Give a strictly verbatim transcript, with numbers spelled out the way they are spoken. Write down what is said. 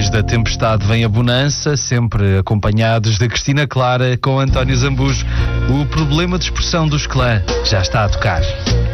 Depois da tempestade vem a bonança, sempre acompanhados da Cristina Clara com António Zambujo. O problema de expressão dos clã já está a tocar.